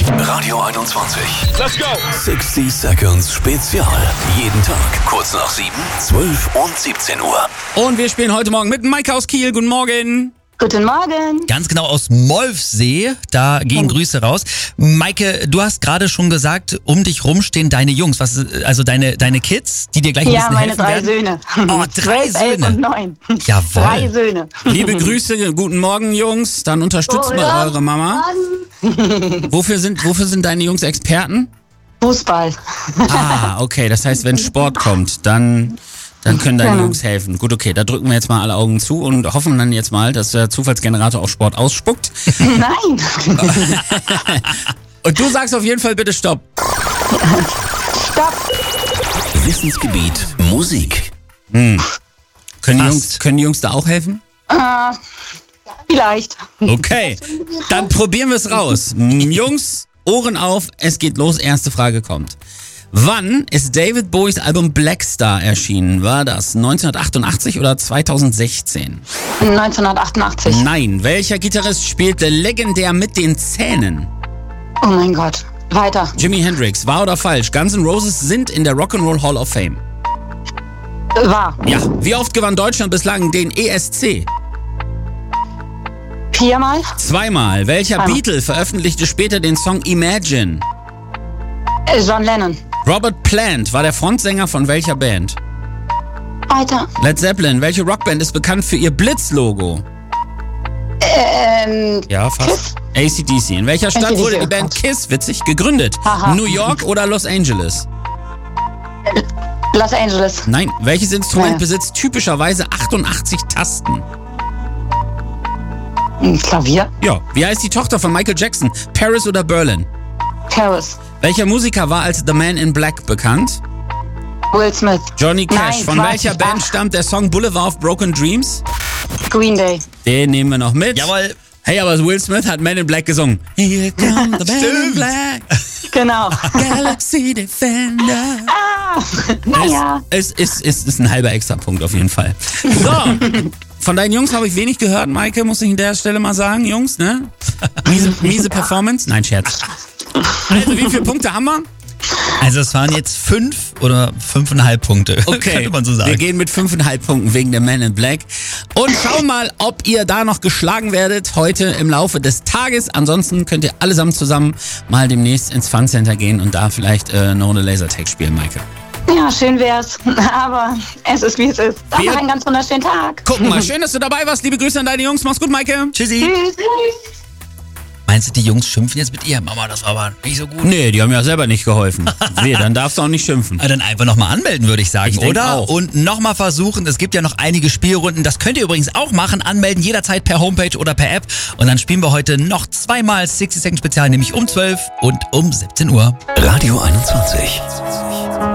Radio 21. Let's go. 60 Seconds Spezial. Jeden Tag kurz nach 7, 12 und 17 Uhr. Und wir spielen heute Morgen mit Maike aus Kiel. Guten Morgen. Guten Morgen. Ganz genau aus Molfsee, da gehen Grüße raus. Maike, du hast gerade schon gesagt, um dich rum stehen deine Jungs, also deine Kids, die dir gleich ein bisschen helfen werden. Ja, meine 3 Söhne. Oh, 3 12, 11 Söhne. und 9. Jawohl. 3 Söhne. Liebe Grüße, guten Morgen, Jungs. Dann unterstützt mal eure Mama. Wofür sind deine Jungs Experten? Fußball. Ah, okay. Das heißt, wenn Sport kommt, dann können deine Jungs helfen. Gut, okay, da drücken wir jetzt mal alle Augen zu und hoffen dann jetzt mal, dass der Zufallsgenerator auch Sport ausspuckt. Nein. Und du sagst auf jeden Fall bitte Stopp. Stopp. Wissensgebiet Musik. Können die Jungs da auch helfen? Vielleicht. Okay, dann probieren wir es raus. Jungs, Ohren auf, es geht los, erste Frage kommt. Wann ist David Bowies Album Black Star erschienen? War das 1988 oder 2016? 1988. Nein. Welcher Gitarrist spielte legendär mit den Zähnen? Oh mein Gott. Weiter. Jimi Hendrix. Wahr oder falsch? Guns N' Roses sind in der Rock'n'Roll Hall of Fame. Wahr. Ja. Wie oft gewann Deutschland bislang den ESC? 4-mal. 2-mal. Welcher Beatle veröffentlichte später den Song Imagine? John Lennon. Robert Plant war der Frontsänger von welcher Band? Weiter. Led Zeppelin. Welche Rockband ist bekannt für ihr Blitz-Logo? Ja, fast. AC/DC. In welcher Stadt AC/DC, wurde die oh Band Gott. Kiss, witzig, gegründet? Aha. New York oder Los Angeles? Los Angeles. Nein. Welches Instrument Ja. besitzt typischerweise 88 Tasten? Klavier. Ja. Wie heißt die Tochter von Michael Jackson? Paris oder Berlin? Paris. Welcher Musiker war als The Man in Black bekannt? Will Smith. Johnny Cash. Nein, Von Quatsch. welcher Band stammt der Song Boulevard of Broken Dreams? Green Day. Den nehmen wir noch mit. Jawohl. Hey, aber Will Smith hat Man in Black gesungen. Here comes the Man in Black. Genau. Galaxy Defender. Naja. Es ist ein halber Extrapunkt auf jeden Fall. So, von deinen Jungs habe ich wenig gehört, Maike, muss ich an der Stelle mal sagen, Jungs, ne? Miese Performance? Nein, Scherz. Also, wie viele Punkte haben wir? Also es waren jetzt 5 oder 5,5 Punkte, Okay, könnte man so sagen. wir gehen mit 5,5 Punkten wegen der Man in Black und schauen mal, ob ihr da noch geschlagen werdet heute im Laufe des Tages. Ansonsten könnt ihr allesamt zusammen mal demnächst ins Fun Center gehen und da vielleicht eine Runde Lasertag spielen, Maike. Ja, schön wär's. Aber es ist, wie es ist. Dann noch einen ganz wunderschönen Tag. Gucken mal, schön, dass du dabei warst. Liebe Grüße an deine Jungs. Mach's gut, Maike. Tschüssi. Tschüss. Meinst du, die Jungs schimpfen jetzt mit ihr? Mama, das war aber nicht so gut. Nee, die haben ja selber nicht geholfen. Nee, dann darfst du auch nicht schimpfen. Dann einfach nochmal anmelden, würde ich sagen, Ich denk oder? auch. Und nochmal versuchen, es gibt ja noch einige Spielrunden, das könnt ihr übrigens auch machen, anmelden, jederzeit per Homepage oder per App. Und dann spielen wir heute noch 2-mal 60 Second Spezial, nämlich um 12 und um 17 Uhr. Radio 21.